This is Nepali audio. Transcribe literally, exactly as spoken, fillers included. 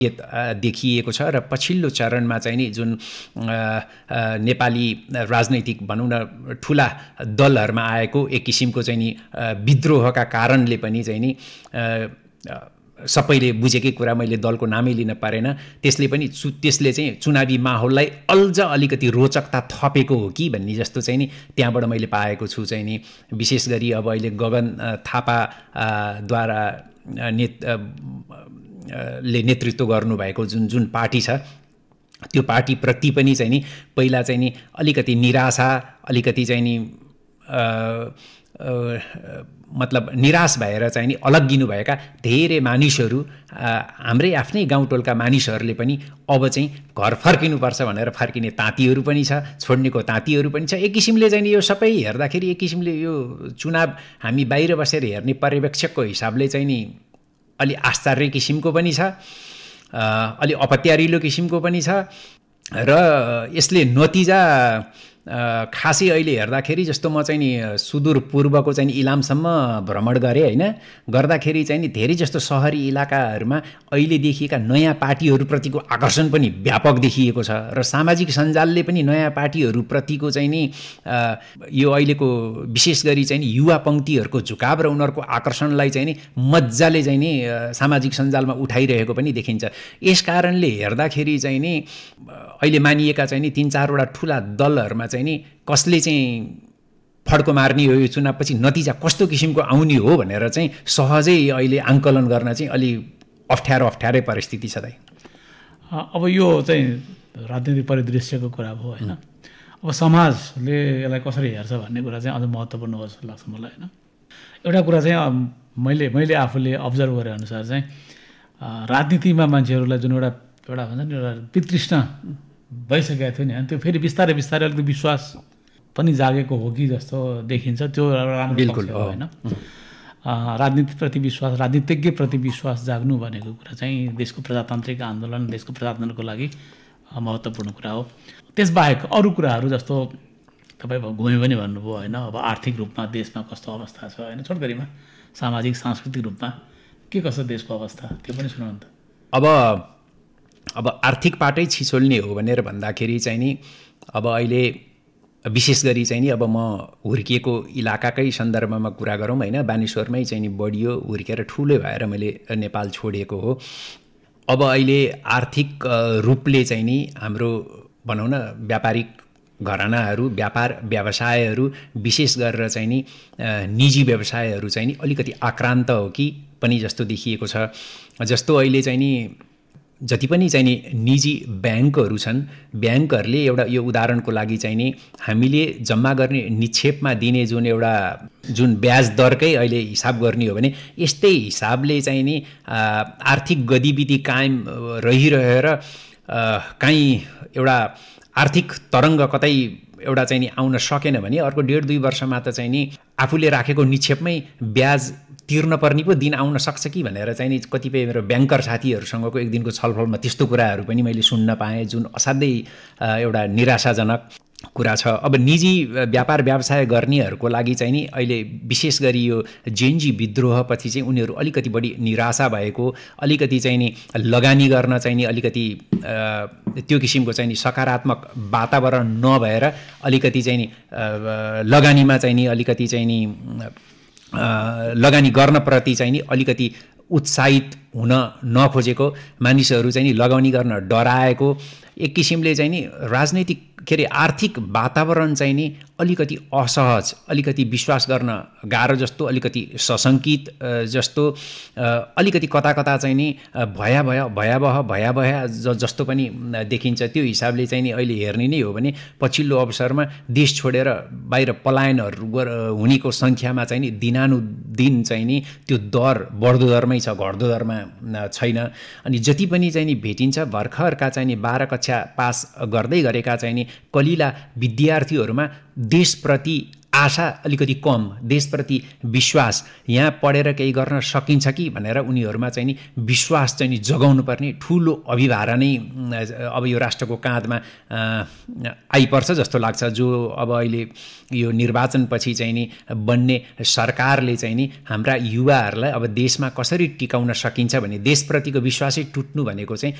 देखिएको छ र पछिल्लो चरणमा चाहिँ नि जुन नेपाली राजनैतिक भनौँ न ठुला दलहरूमा आएको एक किसिमको चाहिँ नि विद्रोहका कारणले पनि चाहिँ नि सबैले बुझेकै कुरा, मैले दलको नामै लिन पारेन, त्यसले पनि चु त्यसले चाहिँ चुनावी माहौललाई अल्झ अलिकति रोचकता थपेको हो कि भन्ने जस्तो चाहिँ नि त्यहाँबाट मैले पाएको छु चाहिँ नि। विशेष गरी अब अहिले गगन थापाद्वारा नेत ले नेतृत्व गर्नुभएको जुन जुन पार्टी छ त्यो पार्टीप्रति पनि चाहिँ नि पहिला चाहिँ नि अलिकति निराशा, अलिकति चाहिँ नि मतलब निराश भएर चाहिँ नि अलग्गिनुभएका धेरै मानिसहरू, हाम्रै आफ्नै गाउँटोलका मानिसहरूले पनि अब चाहिँ घर फर्किनुपर्छ भनेर फर्किने तातीहरू पनि छ, छोड्नेको तातीहरू पनि छ। एक किसिमले चाहिँ नि यो सबै हेर्दाखेरि एक किसिमले यो चुनाव हामी बाहिर बसेर हेर्ने पर्यवेक्षकको हिसाबले चाहिँ नि अलि आश्चर्य किसिमको पनि छ, अलि अपत्यारिलो किसिमको पनि छ र यसले नतिजा खासै अहिले हेर्दाखेरि जस्तो म चाहिँ नि सुदूर पूर्वको चाहिँ इलामसम्म भ्रमण गरेँ होइन, गर्दाखेरि चाहिँ नि धेरै जस्तो सहरी इलाकाहरूमा अहिले देखिएका नयाँ पार्टीहरूप्रतिको आकर्षण पनि व्यापक देखिएको छ र सामाजिक सञ्जालले पनि नयाँ पार्टीहरूप्रतिको चाहिँ नि यो अहिलेको विशेष गरी चाहिँ नि युवा पङ्क्तिहरूको झुकाव र उनीहरूको आकर्षणलाई चाहिँ नि मजाले चाहिँ नि सामाजिक सञ्जालमा उठाइरहेको पनि देखिन्छ। यस कारणले हेर्दाखेरि चाहिँ नि अहिले मानिएका चाहिँ नि तीन चारवटा ठुला दलहरूमा चाहिँ नि कसले चाहिँ फड्को मार्ने हो, यो चुनावपछि नतिजा कस्तो किसिमको आउने हो भनेर चाहिँ सहजै अहिले आङ्कलन गर्न चाहिँ अलि अप्ठ्यारो अप्ठ्यारै परिस्थिति छ दाइ। अब यो चाहिँ राजनीतिक परिदृश्यको कुरा भयो होइन, अब समाजले यसलाई कसरी हेर्छ भन्ने कुरा चाहिँ अझ महत्त्वपूर्ण हो जस्तो लाग्छ मलाई होइन। एउटा कुरा चाहिँ मैले मैले आफूले अब्जर्भ गरे अनुसार चाहिँ राजनीतिमा मान्छेहरूलाई जुन एउटा एउटा भन्छ नि एउटा वितृष्ण भइसकेको थियो नि, त्यो फेरि बिस्तारै बिस्तारै अलिकति विश्वास पनि जागेको हो कि जस्तो देखिन्छ। त्यो राम्रो बिल्कुल हो होइन। राजनीतिप्रति विश्वास, राजनीतिज्ञप्रति विश्वास जाग्नु भनेको कुरा चाहिँ देशको प्रजातान्त्रिक आन्दोलन, देशको प्रजातन्त्रको लागि महत्त्वपूर्ण कुरा हो। त्यसबाहेक अरू कुराहरू जस्तो तपाईँ घुमे पनि भन्नुभयो होइन, अब आर्थिक रूपमा देशमा कस्तो अवस्था छ होइन, छोटकरीमा सामाजिक सांस्कृतिक रूपमा के कस्तो देशको अवस्था त्यो पनि सुनाउनु त। अब अब आर्थिक पाटै छिचोल्ने हो भनेर भन्दाखेरि चाहिँ नि अब अहिले विशेष गरी चाहिँ नि अब म हुर्किएको इलाकाकै सन्दर्भमा कुरा गरौँ होइन, बानेश्वरमै चाहिँ नि बढियो, हुर्केर ठुलो भएर मैले नेपाल छोडेको हो। अब अहिले आर्थिक रूपले चाहिँ नि हाम्रो भनौँ न व्यापारिक घरानाहरू, व्यापार व्यवसायहरू विशेष गरेर चाहिँ नि निजी व्यवसायहरू चाहिँ नि अलिकति आक्रान्त हो कि पनि जस्तो देखिएको छ। जस्तो अहिले चाहिँ नि जति पनि चाहिँ नि निजी ब्याङ्कहरू छन्, ब्याङ्कहरूले एउटा यो उदाहरणको लागि चाहिँ नि हामीले जम्मा गर्ने निक्षेपमा दिने जुन एउटा जुन ब्याज दरकै अहिले हिसाब गर्ने हो भने यस्तै हिसाबले चाहिँ नि आर्थिक गतिविधि कायम रहिरहेर काहीँ एउटा आर्थिक तरङ्ग कतै एउटा चाहिँ नि आउन सकेन भने अर्को डेढ दुई वर्षमा त चाहिँ नि आफूले राखेको निक्षेपमै ब्याज तिर्न पर्ने पो दिन आउन सक्छ कि भनेर चाहिँ नि कतिपय मेरो ब्याङ्कर साथीहरूसँगको एक दिनको छलफलमा त्यस्तो कुराहरू पनि मैले सुन्न पाएँ, जुन असाध्यै एउटा निराशाजनक कुरा छ। अब निजी व्यापार व्यवसाय गर्नेहरूको लागि चाहिँ नि अहिले विशेष गरी यो जेएनजी विद्रोहपछि चाहिँ उनीहरू अलिकति बढी निराशा भएको, अलिकति चाहिँ नि लगानी गर्न चाहिँ नि अलिकति त्यो किसिमको चाहिँ नि सकारात्मक वातावरण नभएर अलिकति चाहिँ नि लगानीमा चाहिँ नि अलिकति चाहिँ नि लगानी गर्नप्रति चाहिँ नि अलिकति उत्साहित हुन नखोजेको, मानिसहरू चाहिँ नि लगानी गर्न डराएको, एक किसिमले चाहिँ नि राजनैतिक के अरे आर्थिक वातावरण चाहिँ नि अलिकति असहज, अलिकति विश्वास गर्न गाह्रो जस्तो, अलिकति सशङ्कित जस्तो, अलिकति कता कता चाहिँ नि भयावह भयावह भयावह जस्तो पनि देखिन्छ। त्यो हिसाबले चाहिँ नि अहिले हेर्ने नै हो भने पछिल्लो अवसरमा देश छोडेर बाहिर पलायनहरू हुनेको सङ्ख्यामा चाहिँ नि दिनानुदिन चाहिँ नि त्यो दर बढ्दो दरमै छ, घट्दो दरमा छैन। अनि जति पनि चाहिँ नि भेटिन्छ भर्खरका चाहिँ नि बाह्र कक्षा पास गर्दै गरेका चाहिँ नि कलिला विद्यार्थीहरूमा देशप्रति आशा अलिकति कम, देशप्रति विश्वास, यहाँ पढेर केही गर्न सकिन्छ कि भनेर उनीहरूमा चाहिँ नि विश्वास चाहिँ नि जगाउनु पर्ने ठुलो अभिभारा नै अब यो राष्ट्रको काँधमा आइपर्छ जस्तो लाग्छ। जो अब अहिले यो निर्वाचनपछि चाहिँ नि बन्ने सरकारले चाहिँ नि हाम्रा युवाहरूलाई अब देशमा कसरी टिकाउन सकिन्छ भने देशप्रतिको विश्वासै टुट्नु भनेको चाहिँ